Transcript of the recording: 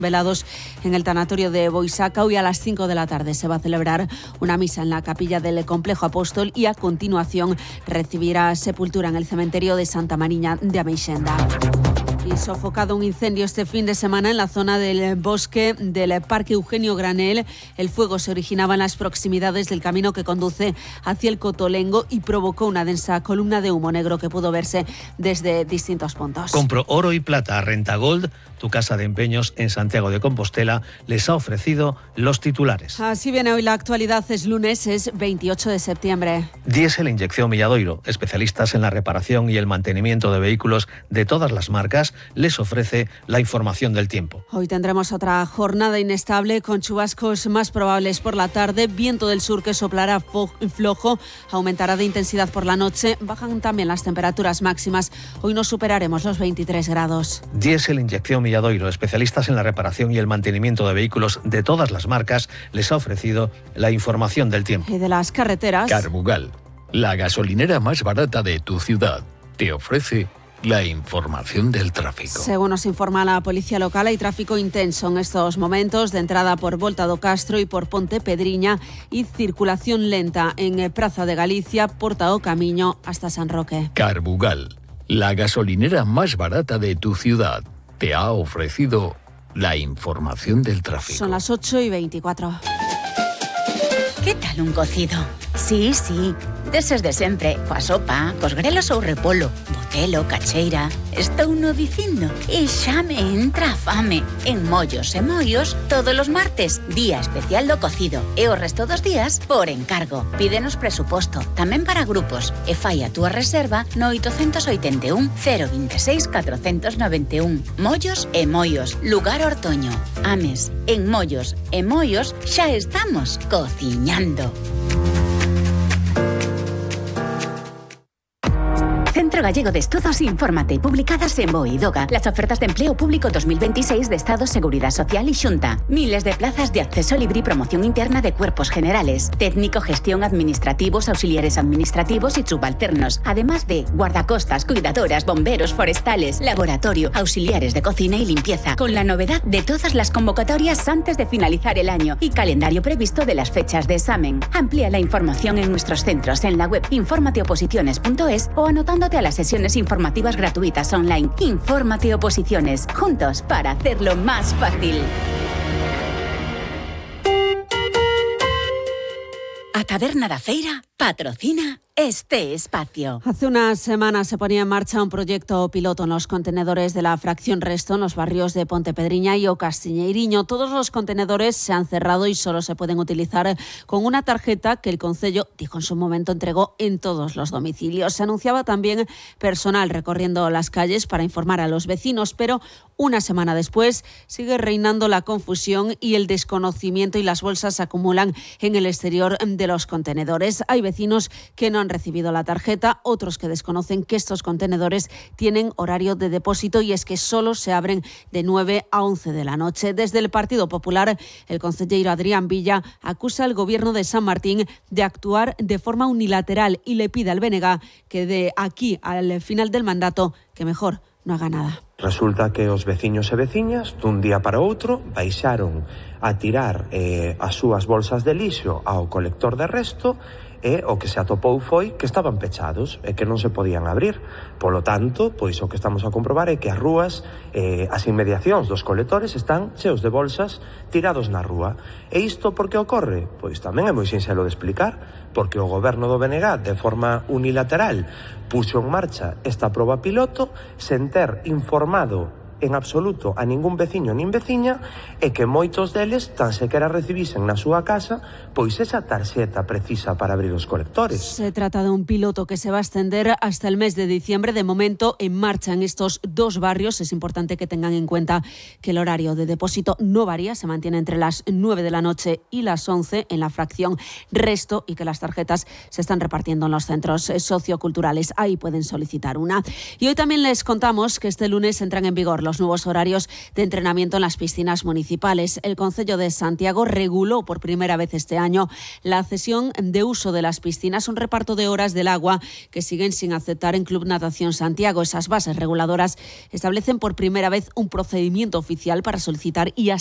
velados en el tanatorio de Boisaca. Hoy a las 5 de la tarde se va a celebrar una misa en la capilla del Complejo Apóstol y a continuación recibirá sepultura en el cementerio de Santa Mariña de Ameixenda. Y sofocado un incendio este fin de semana en la zona del bosque del Parque Eugenio Granel. El fuego se originaba en las proximidades del camino que conduce hacia el Cotolengo y provocó una densa columna de humo negro que pudo verse desde distintos puntos. Compro oro y plata. Rentagold, tu casa de empeños en Santiago de Compostela, les ha ofrecido los titulares. Así viene hoy la actualidad. Es lunes, es 28 de septiembre. Diesel Inyección Milladoiro, especialistas en la reparación y el mantenimiento de vehículos de todas las marcas, les ofrece la información del tiempo. Hoy tendremos otra jornada inestable con chubascos más probables por la tarde, viento del sur que soplará flojo, aumentará de intensidad por la noche, bajan también las temperaturas máximas. Hoy no superaremos los 23 grados. Diesel Inyección Milladoiro, especialistas en la reparación y el mantenimiento de vehículos de todas las marcas, les ha ofrecido la información del tiempo. Y de las carreteras. Carbugal, la gasolinera más barata de tu ciudad, te ofrece la información del tráfico. Según nos informa la policía local, hay tráfico intenso en estos momentos de entrada por Volta do Castro y por Ponte Pedriña y circulación lenta en Praza de Galicia, Porta do Camiño hasta San Roque. Carbugal, la gasolinera más barata de tu ciudad, te ha ofrecido la información del tráfico. Son las 8:24. ¿Qué tal un cocido? Sí, deses de sempre, coa sopa, cos grelos ou repolo, botelo, cacheira. Estou no dicindo e xa me entra a fame. En Mollos e Moios, todos os martes, día especial do cocido. E o resto dos días, por encargo. Pídenos presuposto, tamén para grupos. E fai a túa reserva no 881 026 491. Mollos e Moios, lugar Ortoño. Ames, en Mollos e Moios xa estamos cociñando. Centro Gallego de Estudos, infórmate, publicadas en BOE y DOGA. Las ofertas de empleo público 2026 de Estado, Seguridad Social y Xunta. Miles de plazas de acceso libre y promoción interna de cuerpos generales. Técnico, gestión, administrativos, auxiliares administrativos y subalternos. Además de guardacostas, cuidadoras, bomberos, forestales, laboratorio, auxiliares de cocina y limpieza. Con la novedad de todas las convocatorias antes de finalizar el año y calendario previsto de las fechas de examen. Amplía la información en nuestros centros en la web informateoposiciones.es o anotándote a las sesiones informativas gratuitas online. Infórmate Oposiciones, juntos para hacerlo más fácil. A Taberna da Feira patrocina este espacio. Hace unas semanas se ponía en marcha un proyecto piloto en los contenedores de la fracción Resto, en los barrios de Ponte Pedriña y O Castiñeiriño. Todos los contenedores se han cerrado y solo se pueden utilizar con una tarjeta que el concello, dijo en su momento, entregó en todos los domicilios. Se anunciaba también personal recorriendo las calles para informar a los vecinos, pero una semana después sigue reinando la confusión y el desconocimiento y las bolsas se acumulan en el exterior de los contenedores. Hay vecinos que no han recibido la tarjeta, otros que desconocen que estos contenedores tienen horario de depósito y es que solo se abren de 9 a 11 de la noche. Desde el Partido Popular, el concelleiro Adrián Villa acusa al Gobierno de San Martín de actuar de forma unilateral y le pide al BNG que de aquí al final del mandato que mejor no haga nada. Resulta que os veciños e veciñas dun día para outro baixaron a tirar as súas bolsas de lixo ao colector de Resto e o que se atopou foi que estaban pechados e que non se podían abrir. Polo tanto, pois o que estamos a comprobar é que as rúas, as inmediacións dos colectores están cheos de bolsas tirados na rúa. E isto por que ocorre? Pois tamén é moi sinxelo de explicar, porque o goberno do BNG, de forma unilateral, puxo en marcha esta proba piloto sen ter informado en absoluto a ningún veciño nin veciña e que moitos deles tan sequera recibisen na súa casa pois esa tarxeta precisa para abrir os colectores. Se trata de un piloto que se va a extender hasta el mes de diciembre. De momento en marcha en estos dos barrios. Es importante que tengan en cuenta que el horario de depósito no varía, se mantiene entre las 9 de la noche y las 11 en la fracción Resto y que las tarjetas se están repartiendo en los centros socioculturales. Ahí pueden solicitar una. Y hoy también les contamos que este lunes entran en vigor los los nuevos horarios de entrenamiento en las piscinas municipales. El Concello de Santiago reguló por primera vez este año la cesión de uso de las piscinas, un reparto de horas del agua que siguen sin aceptar en Club Natación Santiago. Esas bases reguladoras establecen por primera vez un procedimiento oficial para solicitar y